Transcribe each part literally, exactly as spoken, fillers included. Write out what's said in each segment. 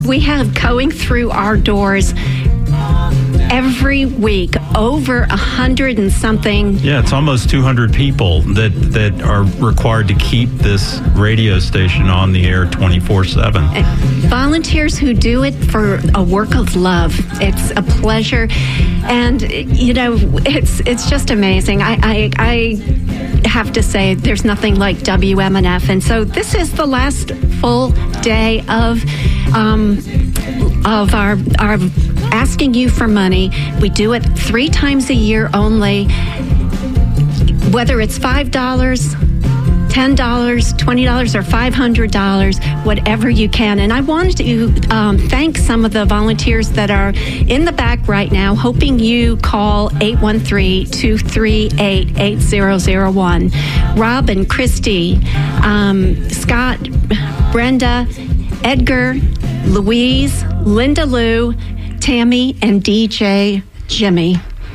We have going through our doors every week over a hundred and something. Yeah, it's almost two hundred people that, that are required to keep this radio station on the air twenty-four seven. Volunteers who do it for a work of love. It's a pleasure. And, you know, it's it's just amazing. I, I, I have to say there's nothing like W M N F. And so this is the last full day of um, of our our asking you for money. We do it three times a year only, whether it's five dollars, ten dollars, twenty dollars, or five hundred dollars, whatever you can. And I wanted to um, thank some of the volunteers that are in the back right now, hoping you call eight one three, two three eight, eight zero zero one. Rob and Christy, um, Scott, Brenda, Edgar, Louise, Linda Lou, Tammy, and D J Jimmy.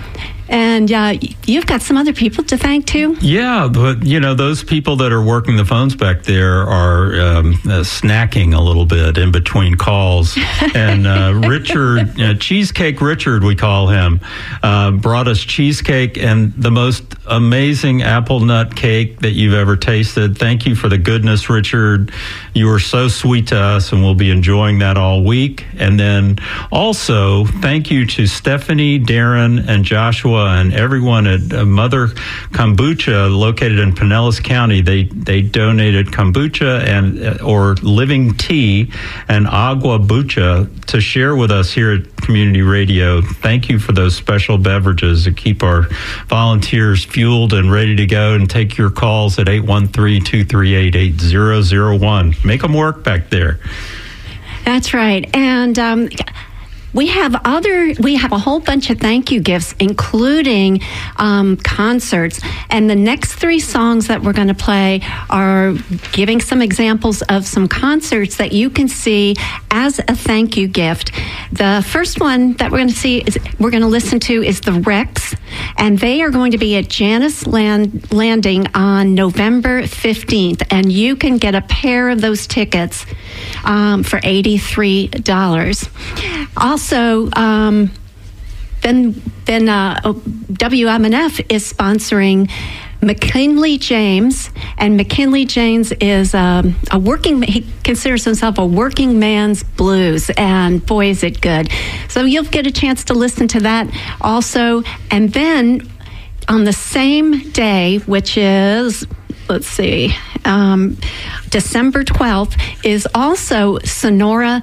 And uh, you've got some other people to thank, too? Yeah, but, you know, those people that are working the phones back there are um, uh, snacking a little bit in between calls. And uh, Richard, uh, Cheesecake Richard, we call him, uh, brought us cheesecake and the most amazing apple nut cake that you've ever tasted. Thank you for the goodness, Richard. You were so sweet to us, and we'll be enjoying that all week. And then also, thank you to Stephanie, Darren, and Joshua, and everyone at uh, Mother Kombucha, located in Pinellas County. They they donated kombucha and uh, or living tea and agua bucha to share with us here at Community Radio. Thank you for those special beverages to keep our volunteers fueled and ready to go. And take your calls at eight one three, two three eight, eight zero zero one. Make them work back there. That's right. And um We have other, we have a whole bunch of thank you gifts, including um, concerts. And the next three songs that we're going to play are giving some examples of some concerts that you can see as a thank you gift. The first one that we're going to see is, we're going to listen to is the Rex, and they are going to be at Janice Land, Landing on November fifteenth. And you can get a pair of those tickets um, for eighty-three dollars. Also, um, then then uh, W M N F is sponsoring McKinley James, and McKinley James is um, a working. He considers himself a working man's blues, and boy, is it good! So you'll get a chance to listen to that also, and then on the same day, which is, let's see, um, December twelfth, is also Sonora.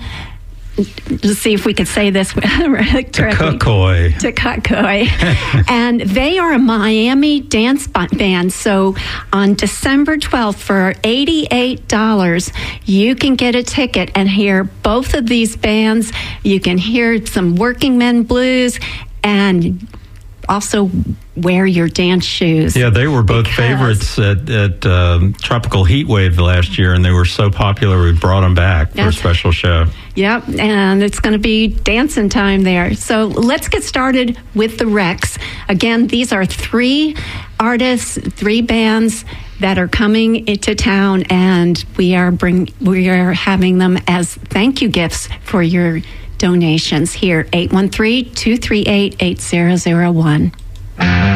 Let's see if we could say this correctly. Tekakoy. Tekakoy. And they are a Miami dance band. So on December twelfth, for eighty-eight dollars, you can get a ticket and hear both of these bands. You can hear some working men blues and also wear your dance shoes. Yeah, they were both favorites at, at um, Tropical Heatwave last year, and they were so popular we brought them back for a special show. Yep, and it's going to be dancing time there. So let's get started with the Rex. Again, these are three artists, three bands that are coming into town, and we are bring we are having them as thank you gifts for your donations here. eight one three, two three eight, eight zero zero one.